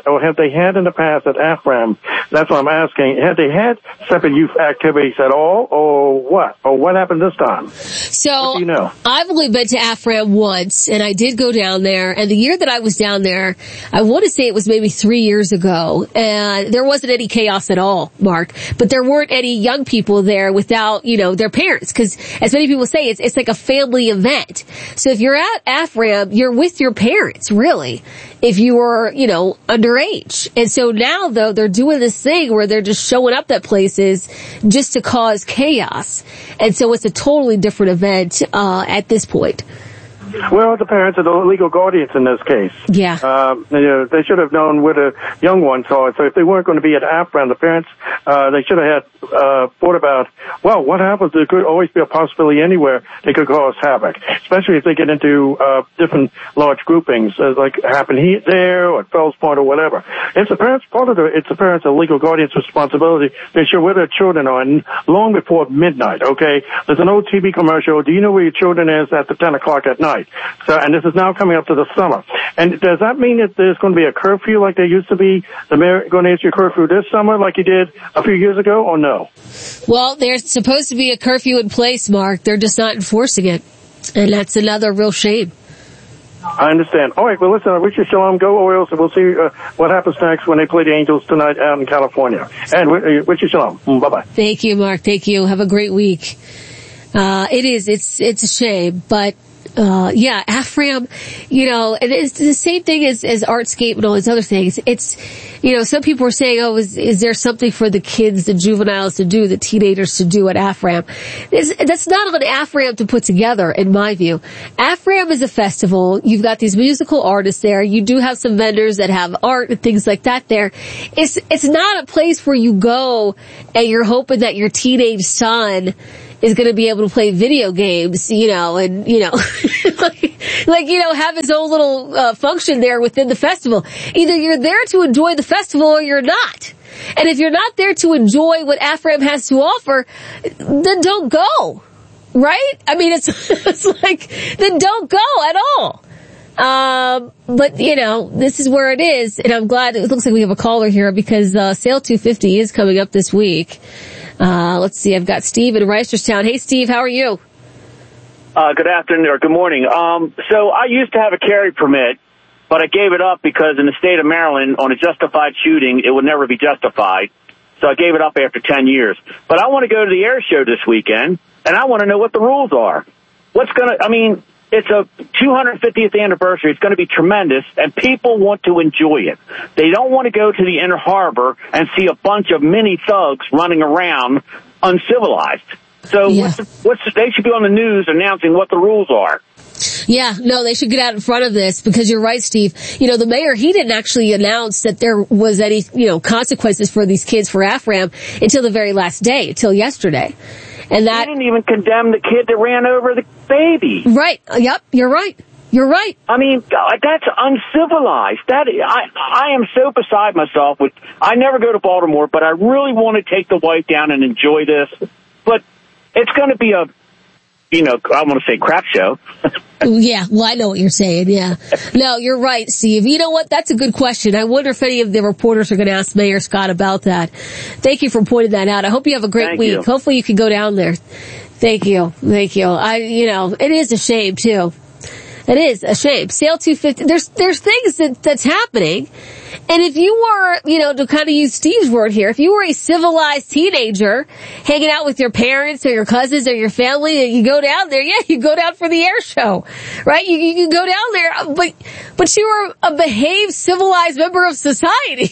had in the past at AFRAM, that's what I'm asking, have they had separate youth activities at all, or what? Or what happened this time? So, what do you know? I've only been to AFRAM once, and I did go down there, and the year that I was down there, I want to say it was maybe 3 years ago, and there wasn't any chaos at all, Mark, but there weren't any young people there without, their parents, because as many people say, it's like a family event. So if you're at AFRAM, you're with your parents, really, if you were, underage. And so now, though, they're doing this thing where they're just showing up at places just to cause chaos. And so it's a totally different event at this point. Well, the parents are the legal guardians in this case. Yeah. They should have known where the young ones are. So if they weren't going to be at AFRAM, the parents, they should have had thought about, well, what happens? There could always be a possibility anywhere they could cause havoc, especially if they get into different large groupings, like happened there or at Fells Point or whatever. It's the parents' legal guardians' responsibility to ensure where their children are long before midnight. Okay, there's an old TV commercial. Do you know where your children is at 10 o'clock at night? So, and this is now coming up to the summer. And does that mean that there's going to be a curfew like there used to be? The mayor going to issue a curfew this summer like he did a few years ago, or no? Well, there's supposed to be a curfew in place, Mark. They're just not enforcing it. And that's another real shame. I understand. All right, well, listen, I wish you shalom, go Orioles, and we'll see what happens next when they play the Angels tonight out in California. And wish you shalom. Bye-bye. Thank you, Mark. Thank you. Have a great week. It's a shame, but Afram, and it's the same thing as Artscape and all these other things. It's, some people are saying, is there something for the kids, the juveniles to do, the teenagers to do at Afram? That's not on Afram to put together, in my view. Afram is a festival. You've got these musical artists there. You do have some vendors that have art and things like that there. It's not a place where you go and you're hoping that your teenage son is going to be able to play video games, and, have his own little function there within the festival. Either you're there to enjoy the festival or you're not. And if you're not there to enjoy what Afram has to offer, then don't go. Right? I mean, it's like, then don't go at all. But this is where it is, and I'm glad it looks like we have a caller here because Sale 250 is coming up this week. Let's see, I've got Steve in Reisterstown. Hey, Steve, how are you? Good afternoon or good morning. So I used to have a carry permit, but I gave it up because in the state of Maryland, on a justified shooting, it would never be justified. So I gave it up after 10 years. But I want to go to the air show this weekend, and I want to know what the rules are. It's a 250th anniversary. It's going to be tremendous, and people want to enjoy it. They don't want to go to the Inner Harbor and see a bunch of mini thugs running around uncivilized. So they should be on the news announcing what the rules are. Yeah, no, they should get out in front of this because you're right, Steve. The mayor, he didn't actually announce that there was any, consequences for these kids for Afram until the very last day, until yesterday. And that he didn't even condemn the kid that ran over the baby. Right. Yep. You're right. You're right. I mean, that's uncivilized. I am so beside myself with, I never go to Baltimore, but I really want to take the wife down and enjoy this. But it's going to be I want to say crap show. Yeah, well, I know what you're saying, yeah. No, you're right, Steve. You know what? That's a good question. I wonder if any of the reporters are going to ask Mayor Scott about that. Thank you for pointing that out. I hope you have a great week. You. Hopefully you can go down there. Thank you. Thank you. It is a shame, too. It is a shame. Sale 250, there's things that's happening. And if you were, to kind of use Steve's word here, if you were a civilized teenager hanging out with your parents or your cousins or your family and you go down there, you go down for the air show, right? You can go down there, but you were a behaved, civilized member of society.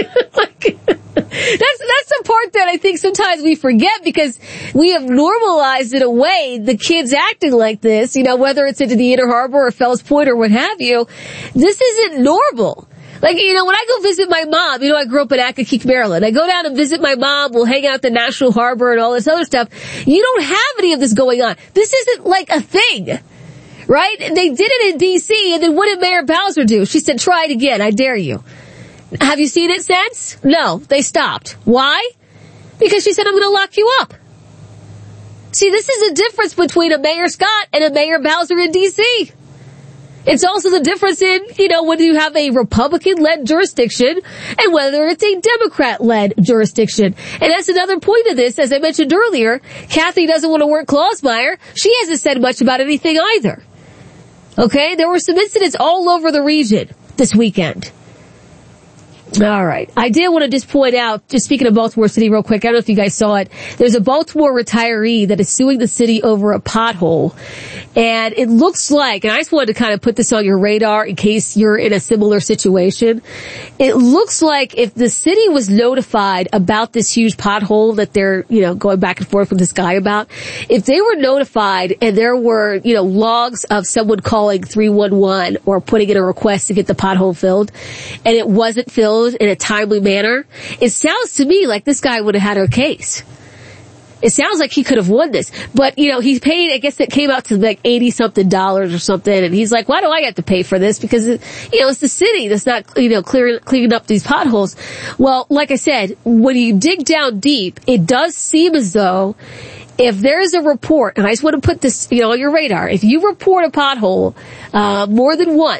That's the part that I think sometimes we forget because we have normalized in a way the kids acting like this, whether it's into the Inner Harbor or Fells Point or what have you. This isn't normal. Like, when I go visit my mom, I grew up in Accokeek, Maryland. I go down and visit my mom. We'll hang out at the National Harbor and all this other stuff. You don't have any of this going on. This isn't like a thing, right? They did it in D.C., and then what did Mayor Bowser do? She said, try it again. I dare you. Have you seen it since? No, they stopped. Why? Because she said, I'm going to lock you up. See, this is the difference between a Mayor Scott and a Mayor Bowser in D.C. It's also the difference in, when you have a Republican-led jurisdiction and whether it's a Democrat-led jurisdiction. And that's another point of this. As I mentioned earlier, Kathy doesn't want to work Clausmeyer. She hasn't said much about anything either. Okay? There were some incidents all over the region this weekend. All right. I did want to just point out, just speaking of Baltimore City real quick, I don't know if you guys saw it. There's a Baltimore retiree that is suing the city over a pothole. And it looks like, and I just wanted to kind of put this on your radar in case you're in a similar situation. It looks like if the city was notified about this huge pothole that they're, going back and forth with this guy about, if they were notified and there were, logs of someone calling 311 or putting in a request to get the pothole filled, and it wasn't filled in a timely manner, it sounds to me like this guy would have had her case. It sounds like he could have won this. But, he paid, I guess it came out to like $80-something or something, and he's like, why do I have to pay for this? Because, it's the city that's not, cleaning up these potholes. Well, like I said, when you dig down deep, it does seem as though if there's a report, and I just want to put this, on your radar, if you report a pothole, more than once,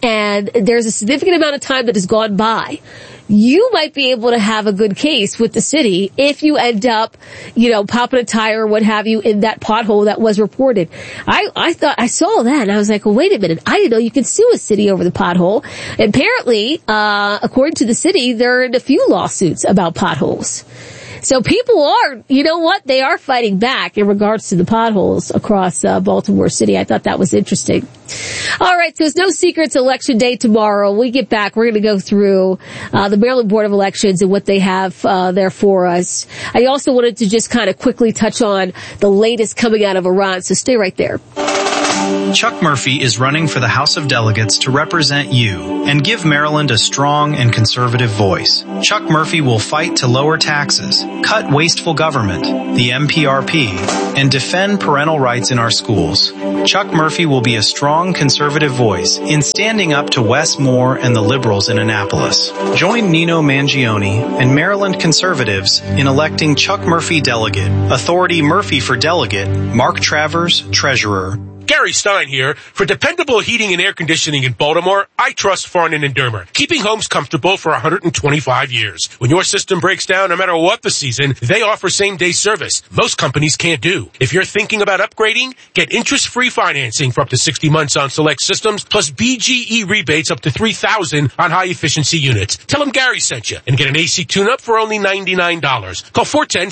and there's a significant amount of time that has gone by, you might be able to have a good case with the city if you end up, popping a tire or what have you in that pothole that was reported. I thought I saw that and I was like, well, wait a minute. I didn't know you could sue a city over the pothole. Apparently, according to the city, there are a few lawsuits about potholes. So people are, they are fighting back in regards to the potholes across Baltimore City. I thought that was interesting. All right, so it's no secret it's Election Day tomorrow. When we get back, we're going to go through the Maryland Board of Elections and what they have there for us. I also wanted to just kind of quickly touch on the latest coming out of Iran, so stay right there. Chuck Murphy is running for the House of Delegates to represent you and give Maryland a strong and conservative voice. Chuck Murphy will fight to lower taxes, cut wasteful government, the MPRP, and defend parental rights in our schools. Chuck Murphy will be a strong conservative voice in standing up to Wes Moore and the liberals in Annapolis. Join Nino Mangione and Maryland conservatives in electing Chuck Murphy delegate, Authority Murphy for delegate, Mark Travers, treasurer. Gary Stein here. For dependable heating and air conditioning in Baltimore, I trust Farnan & Dermer, keeping homes comfortable for 125 years. When your system breaks down, no matter what the season, they offer same-day service. Most companies can't do. If you're thinking about upgrading, get interest-free financing for up to 60 months on select systems, plus BGE rebates up to $3,000 on high-efficiency units. Tell them Gary sent you and get an AC tune-up for only $99. Call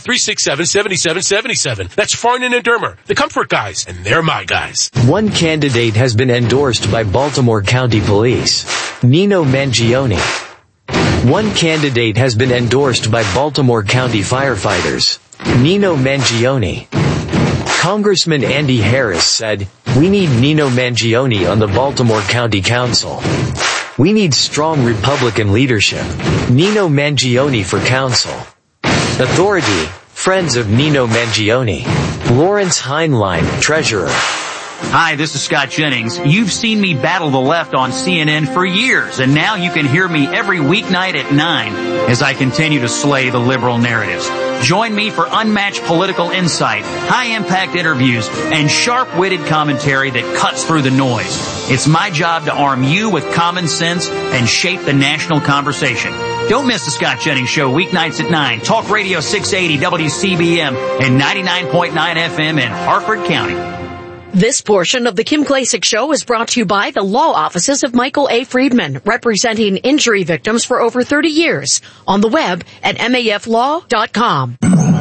410-367-7777. That's Farnan & Dermer, the comfort guys, and they're my guys. One candidate has been endorsed by Baltimore County Police, Nino Mangione. One candidate has been endorsed by Baltimore County firefighters, Nino Mangione. Congressman Andy Harris said, "We need Nino Mangione on the Baltimore County Council. We need strong Republican leadership. Nino Mangione for council." Authority, Friends of Nino Mangione. Lawrence Heinlein, treasurer. Hi, this is Scott Jennings. You've seen me battle the left on CNN for years, and now you can hear me every weeknight at 9 as I continue to slay the liberal narratives. Join me for unmatched political insight, high-impact interviews, and sharp-witted commentary that cuts through the noise. It's my job to arm you with common sense and shape the national conversation. Don't miss the Scott Jennings Show weeknights at 9, Talk Radio 680 WCBM and 99.9 FM in Harford County. This portion of the Kim Klacik Show is brought to you by the law offices of Michael A. Friedman, representing injury victims for over 30 years. On the web at maflaw.com.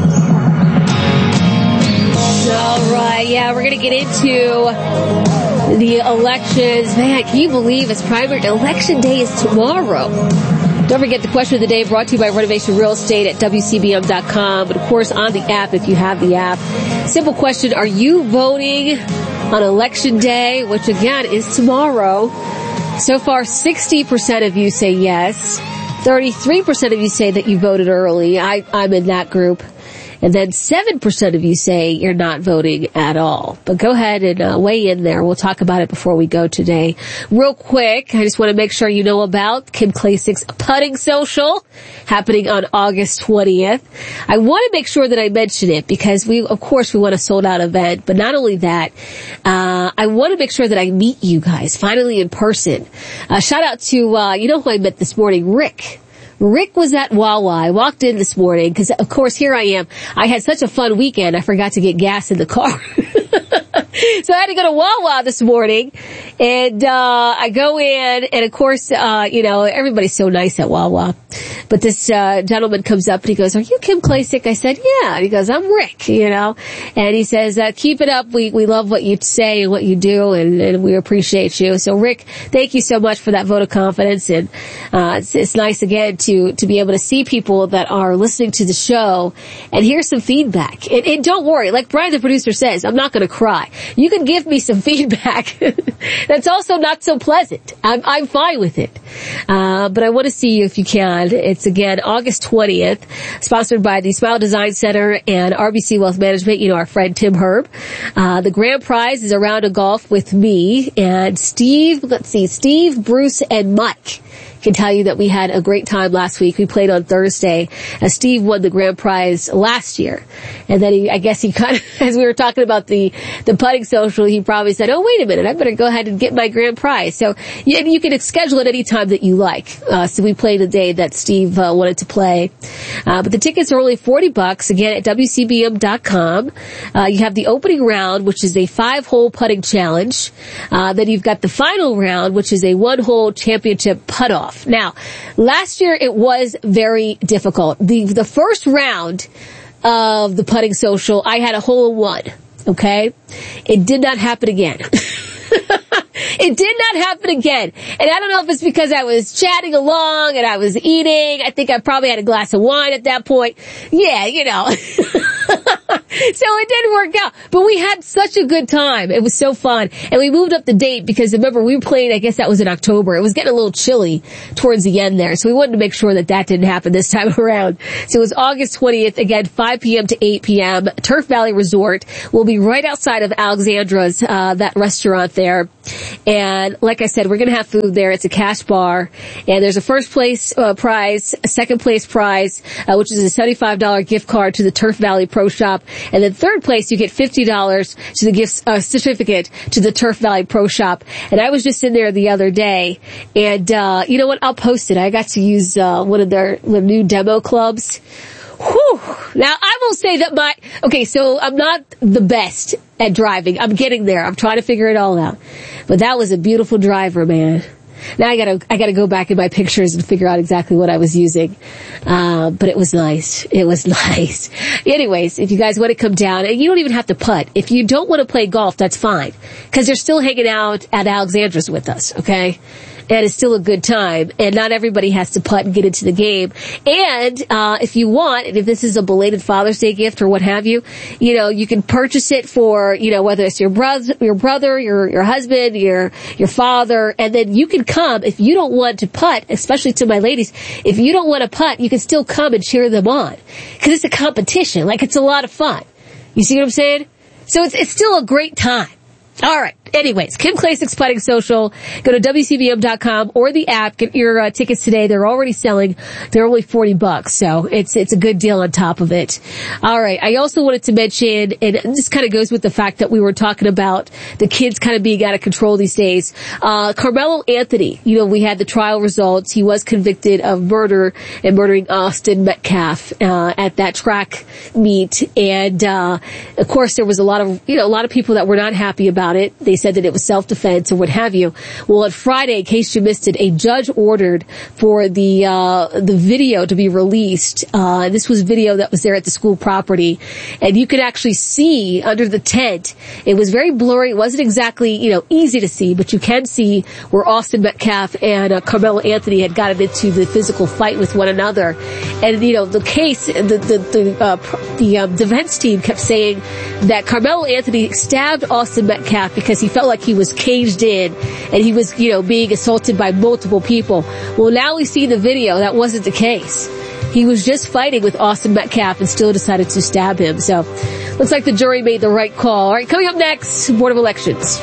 All right, yeah, we're going to get into the elections. Man, can you believe it's primary? Election day is tomorrow. Don't forget the question of the day brought to you by Renovation Real Estate at WCBM.com. But of course, on the app, if you have the app. Simple question, are you voting on Election Day, which again is tomorrow? So far, 60% of you say yes. 33% of you say that you voted early. I'm in that group. And then 7% of you say you're not voting at all. But go ahead and weigh in there. We'll talk about it before we go today. Real quick, I just want to make sure you know about Kim Klasik's Putting Social happening on August 20th. I want to make sure that I mention it because of course we want a sold out event. But not only that, I want to make sure that I meet you guys finally in person. Shout out to, you know who I met this morning? Rick. Rick was at Wawa. I walked in this morning because, of course, here I am. I had such a fun weekend, I forgot to get gas in the car. So I had to go to Wawa this morning, and I go in, and of course, everybody's so nice at Wawa. But this gentleman comes up and he goes, "Are you Kim Klacik?" I said, "Yeah." And he goes, "I'm Rick," and he says, "Keep it up. We love what you say and what you do, and we appreciate you." So Rick, thank you so much for that vote of confidence, and it's nice again to be able to see people that are listening to the show and hear some feedback. And don't worry, like Brian the producer says, I'm not going to cry. You can give me some feedback that's also not so pleasant. I'm fine with it. But I want to see you if you can. It's again August 20th, sponsored by the Smile Design Center and RBC Wealth Management, our friend Tim Herb. The grand prize is a round of golf with me and Steve, Bruce, and Mike. Can tell you that we had a great time last week. We played on Thursday. Steve won the grand prize last year. And then he kind of, as we were talking about the putting social, he probably said, "Oh, wait a minute, I better go ahead and get my grand prize. So you can schedule it any time that you like. So we played the day that Steve wanted to play. But the tickets are only $40, again, at WCBM.com. You have the opening round, which is a 5-hole putting challenge. Then you've got the final round, which is a 1-hole championship putt-off. Now, last year it was very difficult. The first round of the putting social, I had a hole-in-one. Okay? It did not happen again. It did not happen again. And I don't know if it's because I was chatting along and I was eating. I think I probably had a glass of wine at that point. Yeah, you know. So it didn't work out. But we had such a good time. It was so fun. And we moved up the date because, remember, we were playing, I guess that was in October. It was getting a little chilly towards the end there. So we wanted to make sure that didn't happen this time around. So it was August 20th, again, 5 p.m. to 8 p.m. Turf Valley Resort will be right outside of Alexandra's, that restaurant there. And like I said, we're going to have food there. It's a cash bar. And there's a first place prize, a second place prize, which is a $75 gift card to the Turf Valley Pro Shop. And then third place, you get $50 to the gift certificate to the Turf Valley Pro Shop. And I was just in there the other day. And you know what? I'll post it. I got to use one of their new demo clubs. Whew. Now, I will say that so I'm not the best at driving. I'm getting there. I'm trying to figure it all out. But that was a beautiful driver, man. Now I gotta go back in my pictures and figure out exactly what I was using. But it was nice. It was nice. Anyways, if you guys want to come down, and you don't even have to putt. If you don't want to play golf, that's fine. Cause they're still hanging out at Alexandra's with us, okay? And it's still a good time. And not everybody has to putt and get into the game. And, if you want, and if this is a belated Father's Day gift or what have you, you know, you can purchase it for, you know, whether it's your brother, your husband, your father, and then you can come if you don't want to putt, especially to my ladies, if you don't want to putt, you can still come and cheer them on. Cause it's a competition. Like, it's a lot of fun. You see what I'm saying? So it's still a great time. All right. Anyways, Kim Klacik's Putting Social. Go to WCBM.com or the app. Get your tickets today. They're already selling. They're only $40. So it's a good deal on top of it. All right. I also wanted to mention, and this kind of goes with the fact that we were talking about the kids kind of being out of control these days. Carmelo Anthony, you know, we had the trial results. He was convicted of murder and murdering Austin Metcalf, at that track meet. And, of course, there was a lot of people that were not happy about it. They said that it was self-defense or what have you. Well, on Friday, in case you missed it, a judge ordered for the video to be released. This was video that was there at the school property, and you could actually see under the tent. It was very blurry. It wasn't exactly, you know, easy to see, but you can see where Austin Metcalf and Carmelo Anthony had gotten into the physical fight with one another. And, you know, the case, the defense team kept saying that Carmelo Anthony stabbed Austin Metcalf because he felt like he was caged in and he was, you know, being assaulted by multiple people. Well, now we see the video. That wasn't the case. He was just fighting with Austin Metcalf and still decided to stab him. So, looks like the jury made the right call. All right, coming up next, Board of Elections.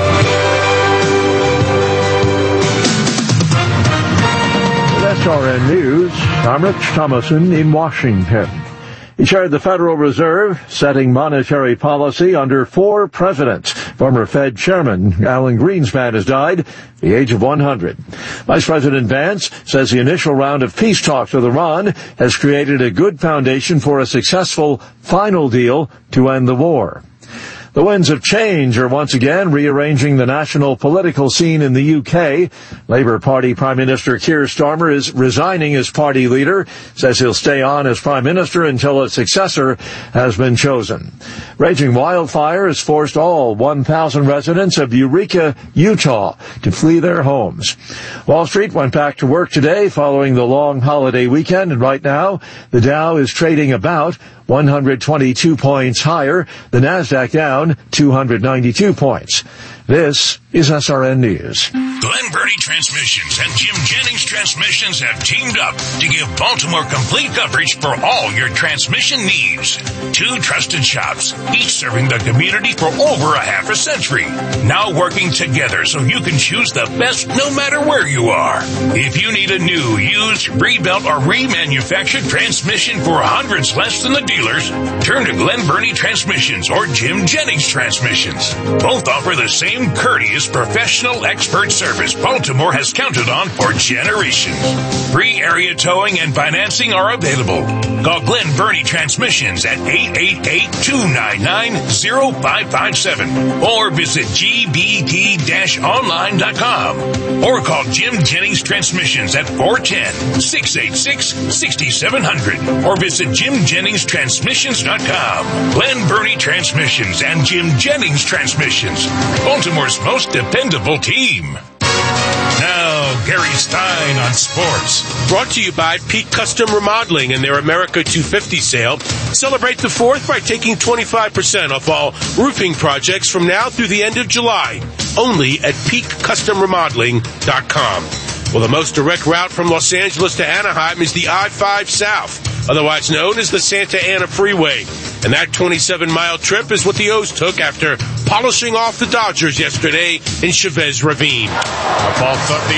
With SRN News, I'm Rich Thomason in Washington. He chaired the Federal Reserve, setting monetary policy under 4 presidents. Former Fed Chairman Alan Greenspan has died at the age of 100. Vice President Vance says the initial round of peace talks with Iran has created a good foundation for a successful final deal to end the war. The winds of change are once again rearranging the national political scene in the UK. Labour Party Prime Minister Keir Starmer is resigning as party leader, says he'll stay on as Prime Minister until a successor has been chosen. Raging wildfires forced all 1,000 residents of Eureka, Utah, to flee their homes. Wall Street went back to work today following the long holiday weekend, and right now the Dow is trading about 122 points higher. The Nasdaq down 292 points. This is SRN News. Glen Burnie Transmissions and Jim Jennings Transmissions have teamed up to give Baltimore complete coverage for all your transmission needs. 2 trusted shops, each serving the community for over a half a century. Now working together so you can choose the best no matter where you are. If you need a new, used, rebuilt, or remanufactured transmission for hundreds less than the dealers, turn to Glen Burnie Transmissions or Jim Jennings Transmissions. Both offer the same same courteous, professional, expert service Baltimore has counted on for generations. Free area towing and financing are available. Call Glenn Burney Transmissions at 888-299-0557 or visit gbd-online.com or call Jim Jennings Transmissions at 410-686-6700 or visit JimJenningsTransmissions.com. Glenn Burney Transmissions and Jim Jennings Transmissions, Baltimore's most dependable team. Now, Gary Stein on sports. Brought to you by Peak Custom Remodeling and their America 250 sale. Celebrate the 4th by taking 25% off all roofing projects from now through the end of July. Only at PeakCustomRemodeling.com. Well, the most direct route from Los Angeles to Anaheim is the I-5 South, otherwise known as the Santa Ana Freeway. And that 27-mile trip is what the O's took after polishing off the Dodgers yesterday in Chavez Ravine. A ball up the